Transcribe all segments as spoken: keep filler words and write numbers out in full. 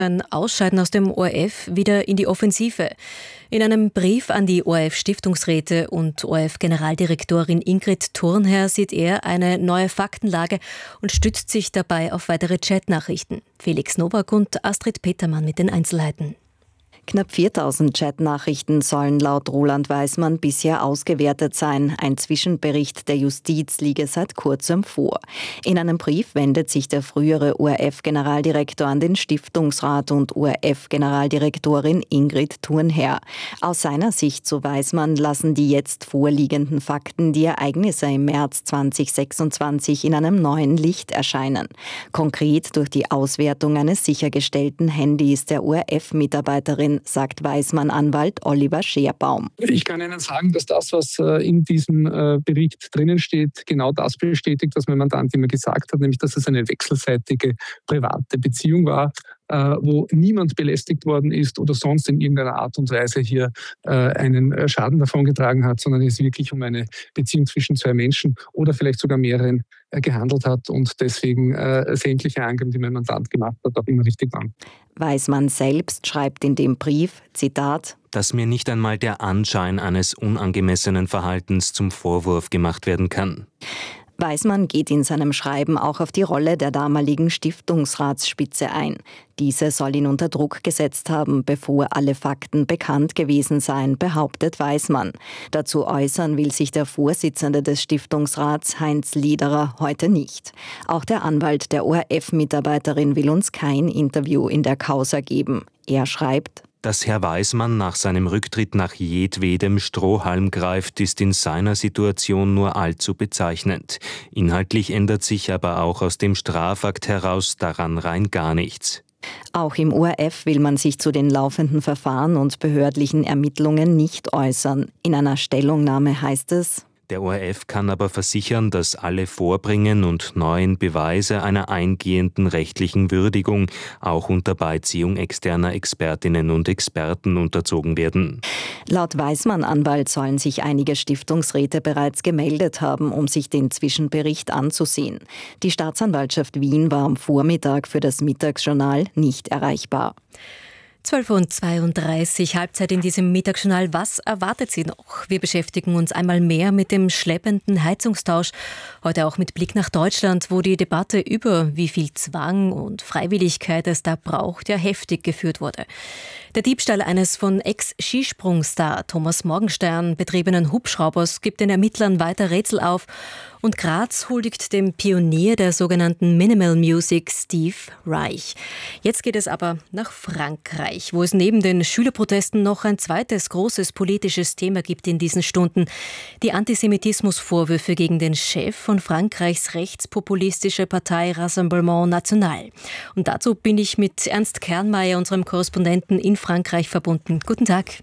Ein Ausscheiden aus dem O R F wieder in die Offensive. In einem Brief an die O R F-Stiftungsräte und O R F-Generaldirektorin Ingrid Thurnherr sieht er eine neue Faktenlage und stützt sich dabei auf weitere Chatnachrichten. Felix Nowak und Astrid Petermann mit den Einzelheiten. Knapp viertausend Chatnachrichten sollen laut Roland Weismann bisher ausgewertet sein. Ein Zwischenbericht der Justiz liege seit kurzem vor. In einem Brief wendet sich der frühere O R F-Generaldirektor an den Stiftungsrat und O R F-Generaldirektorin Ingrid Thurnherr. Aus seiner Sicht, so Weismann, lassen die jetzt vorliegenden Fakten die Ereignisse im März zweitausendsechsundzwanzig in einem neuen Licht erscheinen. Konkret durch die Auswertung eines sichergestellten Handys der O R F-Mitarbeiterin, sagt Weismann-Anwalt Oliver Scherbaum. Ich kann Ihnen sagen, dass das, was in diesem Bericht drinnen steht, genau das bestätigt, was mein Mandant immer gesagt hat, nämlich dass es eine wechselseitige private Beziehung war, wo niemand belästigt worden ist oder sonst in irgendeiner Art und Weise hier einen Schaden davongetragen hat, sondern es wirklich um eine Beziehung zwischen zwei Menschen oder vielleicht sogar mehreren gehandelt hat und deswegen sämtliche Angaben, die mein Mandant gemacht hat, auch immer richtig waren. Weismann selbst schreibt in dem Brief, Zitat, dass mir nicht einmal der Anschein eines unangemessenen Verhaltens zum Vorwurf gemacht werden kann. Weismann geht in seinem Schreiben auch auf die Rolle der damaligen Stiftungsratsspitze ein. Diese soll ihn unter Druck gesetzt haben, bevor alle Fakten bekannt gewesen seien, behauptet Weismann. Dazu äußern will sich der Vorsitzende des Stiftungsrats, Heinz Lederer, heute nicht. Auch der Anwalt der O R F-Mitarbeiterin will uns kein Interview in der Causa geben. Er schreibt: Dass Herr Weismann nach seinem Rücktritt nach jedwedem Strohhalm greift, ist in seiner Situation nur allzu bezeichnend. Inhaltlich ändert sich aber auch aus dem Strafakt heraus daran rein gar nichts. Auch im O R F will man sich zu den laufenden Verfahren und behördlichen Ermittlungen nicht äußern. In einer Stellungnahme heißt es: Der O R F kann aber versichern, dass alle Vorbringen und neuen Beweise einer eingehenden rechtlichen Würdigung auch unter Beiziehung externer Expertinnen und Experten unterzogen werden. Laut Weismann-Anwalt sollen sich einige Stiftungsräte bereits gemeldet haben, um sich den Zwischenbericht anzusehen. Die Staatsanwaltschaft Wien war am Vormittag für das Mittagsjournal nicht erreichbar. zwölf Uhr zweiunddreißig, Halbzeit in diesem Mittagsjournal. Was erwartet Sie noch? Wir beschäftigen uns einmal mehr mit dem schleppenden Heizungstausch. Heute auch mit Blick nach Deutschland, wo die Debatte über wie viel Zwang und Freiwilligkeit es da braucht, ja heftig geführt wurde. Der Diebstahl eines von Ex-Skisprungstar Thomas Morgenstern betriebenen Hubschraubers gibt den Ermittlern weiter Rätsel auf. Und Graz huldigt dem Pionier der sogenannten Minimal Music, Steve Reich. Jetzt geht es aber nach Frankreich, wo es neben den Schülerprotesten noch ein zweites großes politisches Thema gibt in diesen Stunden. Die Antisemitismusvorwürfe gegen den Chef von Frankreichs rechtspopulistische Partei Rassemblement National. Und dazu bin ich mit Ernst Kernmeier, unserem Korrespondenten in Frankreich, verbunden. Guten Tag.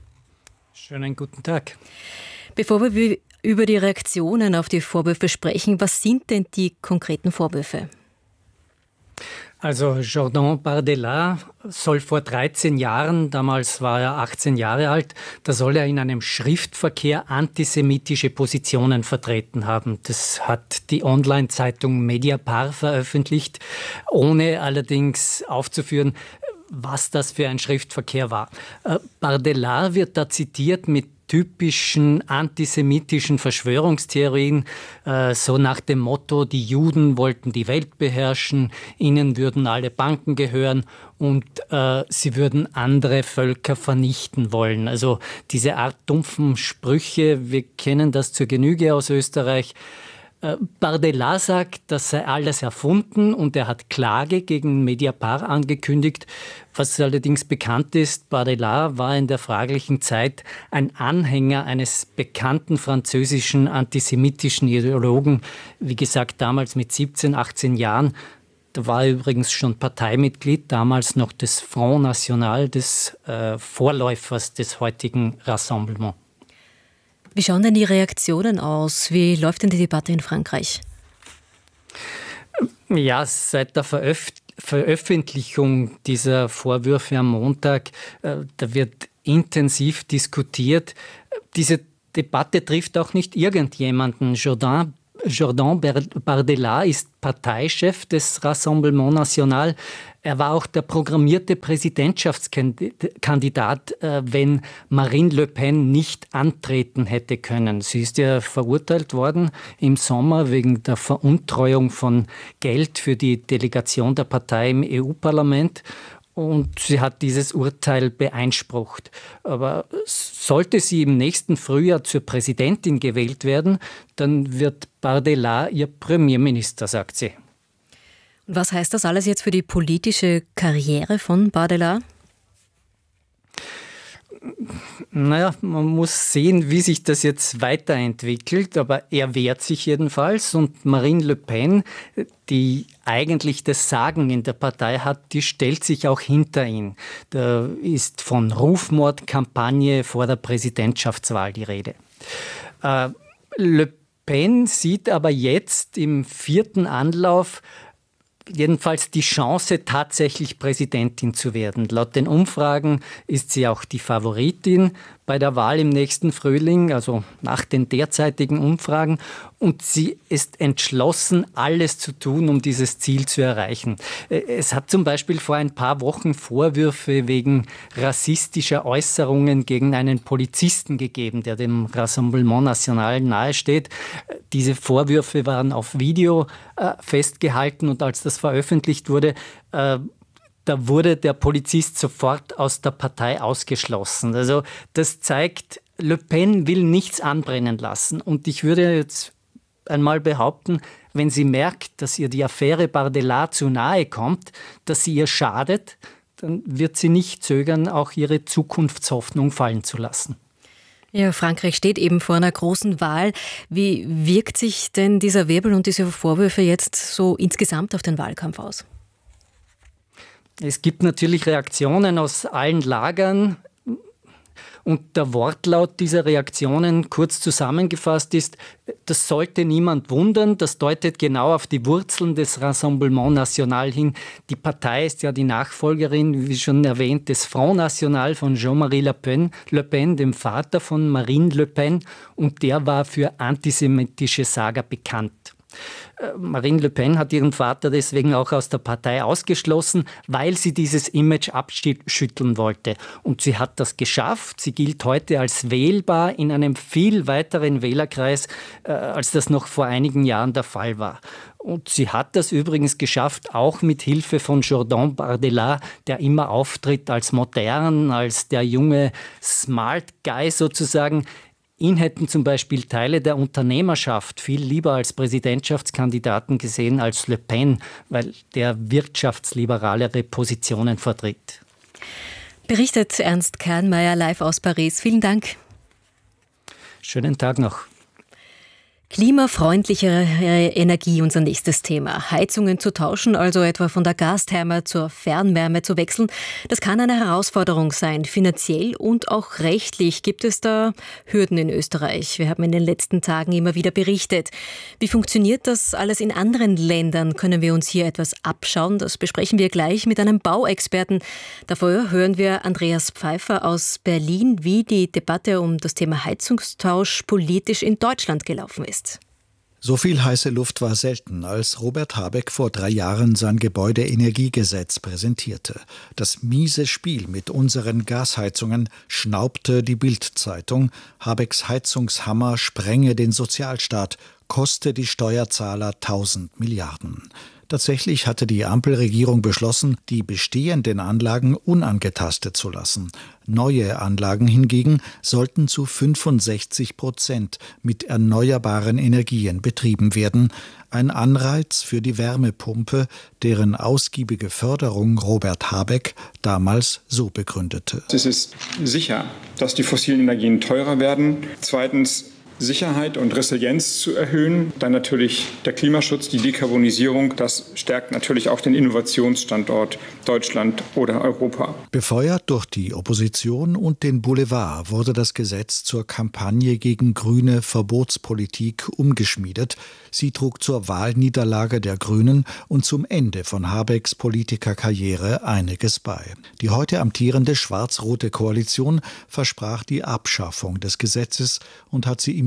Schönen guten Tag. Bevor wir über die Reaktionen auf die Vorwürfe sprechen, was sind denn die konkreten Vorwürfe? Also Jordan Bardella soll vor dreizehn Jahren, damals war er achtzehn Jahre alt, da soll er in einem Schriftverkehr antisemitische Positionen vertreten haben. Das hat die Online-Zeitung Mediapart veröffentlicht, ohne allerdings aufzuführen, was das für ein Schriftverkehr war. Bardella wird da zitiert mit typischen antisemitischen Verschwörungstheorien, äh, so nach dem Motto, die Juden wollten die Welt beherrschen, ihnen würden alle Banken gehören und äh, sie würden andere Völker vernichten wollen. Also diese Art dumpfen Sprüche, wir kennen das zur Genüge aus Österreich. Bardella sagt, das sei alles erfunden und er hat Klage gegen Mediapart angekündigt. Was allerdings bekannt ist, Bardella war in der fraglichen Zeit ein Anhänger eines bekannten französischen antisemitischen Ideologen, wie gesagt damals mit siebzehn, achtzehn Jahren. Da war er übrigens schon Parteimitglied, damals noch des Front National, des äh, Vorläufers des heutigen Rassemblement. Wie schauen denn die Reaktionen aus? Wie läuft denn die Debatte in Frankreich? Ja, seit der Veröf- Veröffentlichung dieser Vorwürfe am Montag, äh, da wird intensiv diskutiert. Diese Debatte trifft auch nicht irgendjemanden. Jordan Jordan Bardella ist Parteichef des Rassemblement National. Er war auch der programmierte Präsidentschaftskandidat, wenn Marine Le Pen nicht antreten hätte können. Sie ist ja verurteilt worden im Sommer wegen der Veruntreuung von Geld für die Delegation der Partei im E U-Parlament. Und sie hat dieses Urteil beeinsprucht. Aber sollte sie im nächsten Frühjahr zur Präsidentin gewählt werden, dann wird Bardella ihr Premierminister, sagt sie. Und was heißt das alles jetzt für die politische Karriere von Bardella? Naja, man muss sehen, wie sich das jetzt weiterentwickelt, aber er wehrt sich jedenfalls und Marine Le Pen, die eigentlich das Sagen in der Partei hat, die stellt sich auch hinter ihn. Da ist von Rufmordkampagne vor der Präsidentschaftswahl die Rede. Äh, Le Pen sieht aber jetzt im vierten Anlauf jedenfalls die Chance, tatsächlich Präsidentin zu werden. Laut den Umfragen ist sie auch die Favoritin bei der Wahl im nächsten Frühling, also nach den derzeitigen Umfragen. Und sie ist entschlossen, alles zu tun, um dieses Ziel zu erreichen. Es hat zum Beispiel vor ein paar Wochen Vorwürfe wegen rassistischer Äußerungen gegen einen Polizisten gegeben, der dem Rassemblement National nahesteht. Diese Vorwürfe waren auf Video äh, festgehalten und als das veröffentlicht wurde, äh, da wurde der Polizist sofort aus der Partei ausgeschlossen. Also das zeigt, Le Pen will nichts anbrennen lassen. Und ich würde jetzt einmal behaupten, wenn sie merkt, dass ihr die Affäre Bardella zu nahe kommt, dass sie ihr schadet, dann wird sie nicht zögern, auch ihre Zukunftshoffnung fallen zu lassen. Ja, Frankreich steht eben vor einer großen Wahl. Wie wirkt sich denn dieser Wirbel und diese Vorwürfe jetzt so insgesamt auf den Wahlkampf aus? Es gibt natürlich Reaktionen aus allen Lagern und der Wortlaut dieser Reaktionen kurz zusammengefasst ist, das sollte niemand wundern, das deutet genau auf die Wurzeln des Rassemblement National hin. Die Partei ist ja die Nachfolgerin, wie schon erwähnt, des Front National von Jean-Marie Le Pen, Le Pen, dem Vater von Marine Le Pen, und der war für antisemitische Saga bekannt. Marine Le Pen hat ihren Vater deswegen auch aus der Partei ausgeschlossen, weil sie dieses Image abschütteln wollte. Und sie hat das geschafft. Sie gilt heute als wählbar in einem viel weiteren Wählerkreis, äh, als das noch vor einigen Jahren der Fall war. Und sie hat das übrigens geschafft, auch mit Hilfe von Jordan Bardella, der immer auftritt als modern, als der junge Smart Guy sozusagen. Ihn hätten zum Beispiel Teile der Unternehmerschaft viel lieber als Präsidentschaftskandidaten gesehen als Le Pen, weil der wirtschaftsliberalere Positionen vertritt. Berichtet Ernst Kernmeier live aus Paris. Vielen Dank. Schönen Tag noch. Klimafreundlichere Energie, unser nächstes Thema. Heizungen zu tauschen, also etwa von der Gastherme zur Fernwärme zu wechseln, das kann eine Herausforderung sein. Finanziell und auch rechtlich gibt es da Hürden in Österreich. Wir haben in den letzten Tagen immer wieder berichtet. Wie funktioniert das alles in anderen Ländern? Können wir uns hier etwas abschauen? Das besprechen wir gleich mit einem Bauexperten. Davor hören wir Andreas Pfeiffer aus Berlin, wie die Debatte um das Thema Heizungstausch politisch in Deutschland gelaufen ist. So viel heiße Luft war selten, als Robert Habeck vor drei Jahren sein Gebäudeenergiegesetz präsentierte. Das miese Spiel mit unseren Gasheizungen, schnaubte die Bild-Zeitung. Habecks Heizungshammer sprenge den Sozialstaat, koste die Steuerzahler tausend Milliarden. Tatsächlich hatte die Ampelregierung beschlossen, die bestehenden Anlagen unangetastet zu lassen. Neue Anlagen hingegen sollten zu fünfundsechzig Prozent mit erneuerbaren Energien betrieben werden. Ein Anreiz für die Wärmepumpe, deren ausgiebige Förderung Robert Habeck damals so begründete. Es ist sicher, dass die fossilen Energien teurer werden. Zweitens, Sicherheit und Resilienz zu erhöhen. Dann natürlich der Klimaschutz, die Dekarbonisierung. Das stärkt natürlich auch den Innovationsstandort Deutschland oder Europa. Befeuert durch die Opposition und den Boulevard wurde das Gesetz zur Kampagne gegen grüne Verbotspolitik umgeschmiedet. Sie trug zur Wahlniederlage der Grünen und zum Ende von Habecks Politikerkarriere einiges bei. Die heute amtierende schwarz-rote Koalition versprach die Abschaffung des Gesetzes und hat sie im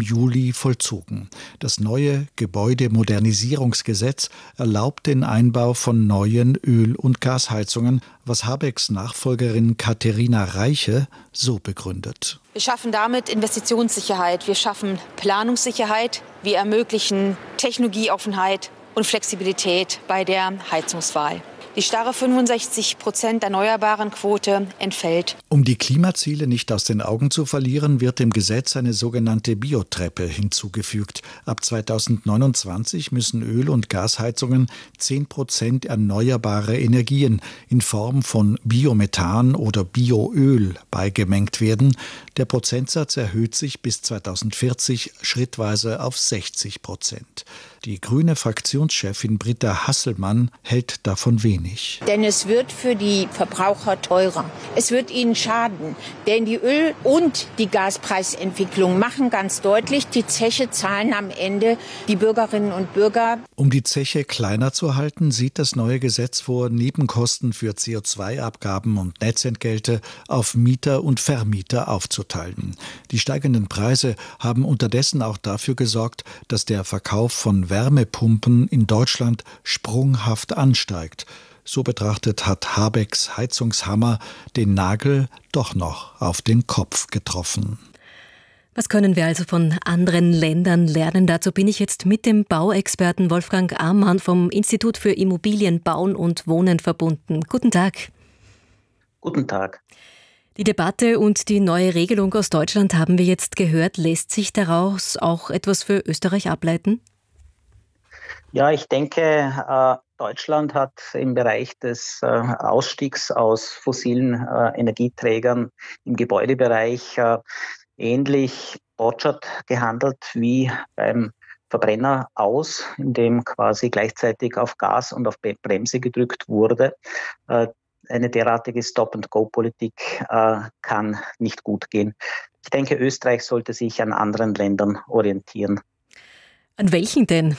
Juli vollzogen. Das neue Gebäudemodernisierungsgesetz erlaubt den Einbau von neuen Öl- und Gasheizungen, was Habecks Nachfolgerin Katharina Reiche so begründet. Wir schaffen damit Investitionssicherheit, wir schaffen Planungssicherheit, wir ermöglichen Technologieoffenheit und Flexibilität bei der Heizungswahl. Die starre fünfundsechzig Prozent erneuerbaren Quote entfällt. Um die Klimaziele nicht aus den Augen zu verlieren, wird dem Gesetz eine sogenannte Biotreppe hinzugefügt. Ab zweitausendneunundzwanzig müssen Öl- und Gasheizungen zehn Prozent erneuerbare Energien in Form von Biomethan oder Bioöl beigemengt werden. Der Prozentsatz erhöht sich bis zweitausendvierzig schrittweise auf sechzig Prozent. Die grüne Fraktionschefin Britta Hasselmann hält davon wenig. Denn es wird für die Verbraucher teurer. Es wird ihnen schaden. Denn die Öl- und die Gaspreisentwicklung machen ganz deutlich, die Zeche zahlen am Ende die Bürgerinnen und Bürger. Um die Zeche kleiner zu halten, sieht das neue Gesetz vor, Nebenkosten für C O zwei Abgaben und Netzentgelte auf Mieter und Vermieter aufzuteilen. Die steigenden Preise haben unterdessen auch dafür gesorgt, dass der Verkauf von Wärmepumpen in Deutschland sprunghaft ansteigt. So betrachtet hat Habecks Heizungshammer den Nagel doch noch auf den Kopf getroffen. Was können wir also von anderen Ländern lernen? Dazu bin ich jetzt mit dem Bauexperten Wolfgang Amann vom Institut für Immobilien, Bauen und Wohnen verbunden. Guten Tag. Guten Tag. Die Debatte und die neue Regelung aus Deutschland haben wir jetzt gehört. Lässt sich daraus auch etwas für Österreich ableiten? Ja, ich denke, Deutschland hat im Bereich des Ausstiegs aus fossilen Energieträgern im Gebäudebereich ähnlich botschert gehandelt wie beim Verbrenner aus, in dem quasi gleichzeitig auf Gas und auf Bremse gedrückt wurde. Eine derartige Stop-and-Go-Politik kann nicht gut gehen. Ich denke, Österreich sollte sich an anderen Ländern orientieren. An welchen denn?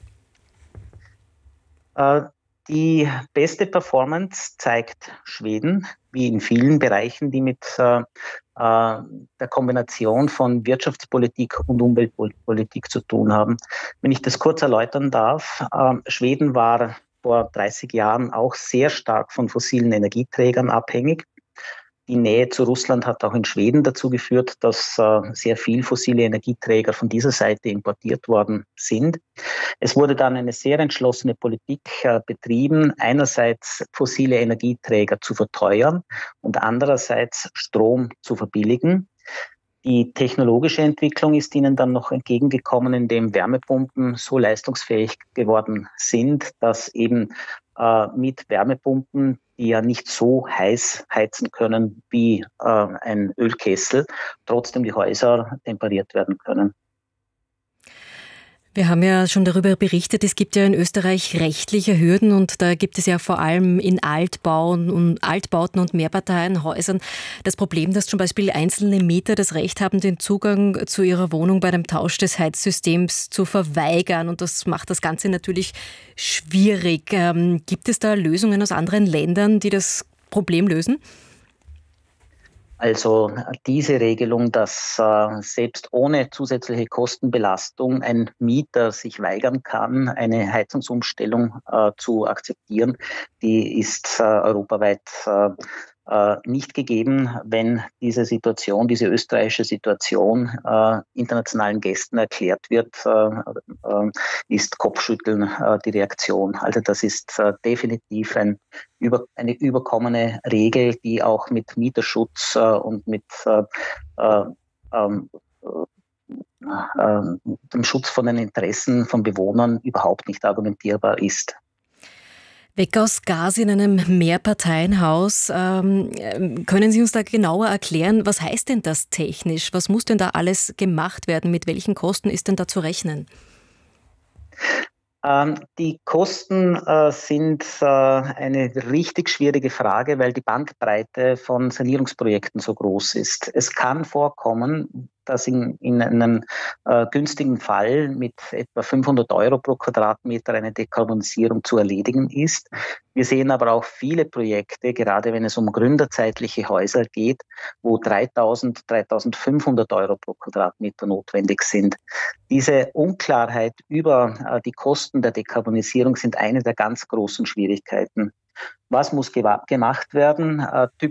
Die beste Performance zeigt Schweden, wie in vielen Bereichen, die mit äh, der Kombination von Wirtschaftspolitik und Umweltpolitik zu tun haben. Wenn ich das kurz erläutern darf, äh, Schweden war vor dreißig Jahren auch sehr stark von fossilen Energieträgern abhängig. Die Nähe zu Russland hat auch in Schweden dazu geführt, dass äh, sehr viel fossile Energieträger von dieser Seite importiert worden sind. Es wurde dann eine sehr entschlossene Politik äh, betrieben, einerseits fossile Energieträger zu verteuern und andererseits Strom zu verbilligen. Die technologische Entwicklung ist ihnen dann noch entgegengekommen, indem Wärmepumpen so leistungsfähig geworden sind, dass eben äh, mit Wärmepumpen, die ja nicht so heiß heizen können wie äh, ein Ölkessel, trotzdem die Häuser temperiert werden können. Wir haben ja schon darüber berichtet, es gibt ja in Österreich rechtliche Hürden und da gibt es ja vor allem in Altbauen und Altbauten und Mehrparteienhäusern das Problem, dass zum Beispiel einzelne Mieter das Recht haben, den Zugang zu ihrer Wohnung bei dem Tausch des Heizsystems zu verweigern und das macht das Ganze natürlich schwierig. Ähm, gibt es da Lösungen aus anderen Ländern, die das Problem lösen? Also diese Regelung, dass äh, selbst ohne zusätzliche Kostenbelastung ein Mieter sich weigern kann, eine Heizungsumstellung äh, zu akzeptieren, die ist äh, europaweit äh, äh, nicht gegeben. Wenn diese Situation, diese österreichische Situation äh, internationalen Gästen erklärt wird, äh, äh, ist Kopfschütteln äh, die Reaktion. Also das ist äh, definitiv ein über, eine überkommene Regel, die auch mit Mieterschutz äh, und mit äh, äh, äh, äh, dem Schutz von den Interessen von Bewohnern überhaupt nicht argumentierbar ist. Weg aus Gas in einem Mehrparteienhaus. Ähm, können Sie uns da genauer erklären, was heißt denn das technisch? Was muss denn da alles gemacht werden? Mit welchen Kosten ist denn da zu rechnen? Ähm, die Kosten äh, sind äh, eine richtig schwierige Frage, weil die Bandbreite von Sanierungsprojekten so groß ist. Es kann vorkommen, dass in, in einem äh, günstigen Fall mit etwa fünfhundert Euro pro Quadratmeter eine Dekarbonisierung zu erledigen ist. Wir sehen aber auch viele Projekte, gerade wenn es um gründerzeitliche Häuser geht, wo dreitausend, dreitausendfünfhundert Euro pro Quadratmeter notwendig sind. Diese Unklarheit über äh, die Kosten der Dekarbonisierung sind eine der ganz großen Schwierigkeiten. Was muss gemacht werden? Äh,